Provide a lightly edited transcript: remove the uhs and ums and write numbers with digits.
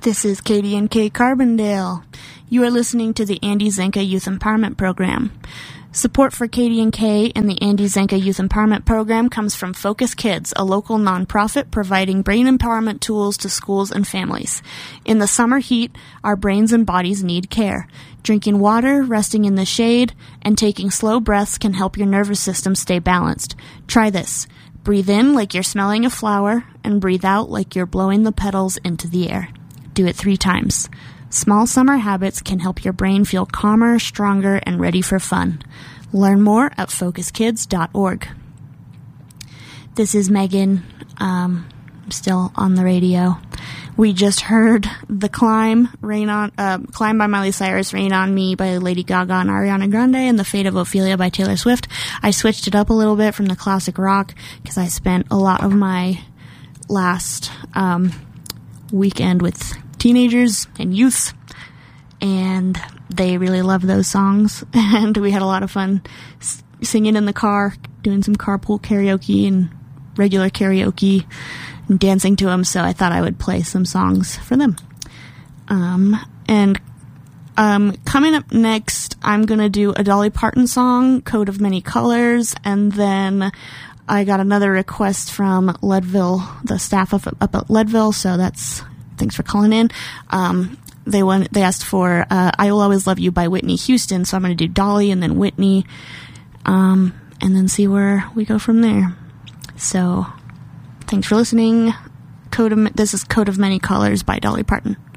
This is Katie and Kay Carbondale. You are listening to the Andy Zenka Youth Empowerment Program. Support for Katie and Kay and the Andy Zenka Youth Empowerment Program comes from Focus Kids, a local nonprofit providing brain empowerment tools to schools and families. In the summer heat, our brains and bodies need care. Drinking water, resting in the shade, and taking slow breaths can help your nervous system stay balanced. Try this. Breathe in like you're smelling a flower, and breathe out like you're blowing the petals into the air. Do it 3 times. Small summer habits can help your brain feel calmer, stronger, and ready for fun. Learn more at focuskids.org. This is Megan. I'm still on the radio. We just heard The Climb, Climb by Miley Cyrus, Rain on Me by Lady Gaga and Ariana Grande, and The Fate of Ophelia by Taylor Swift. I switched it up a little bit from the classic rock because I spent a lot of my last weekend with teenagers and youth, and they really love those songs, and we had a lot of fun singing in the car, doing some carpool karaoke and regular karaoke and dancing to them, so I thought I would play some songs for them. Coming up next, I'm going to do a Dolly Parton song, Coat of Many Colors, and then I got another request from Leadville, the staff up at Leadville, so that's thanks for calling in. They asked for I Will Always Love You by Whitney Houston, so I'm going to do Dolly and then Whitney, and then see where we go from there. So, thanks for listening. This is Coat of Many Colors by Dolly Parton.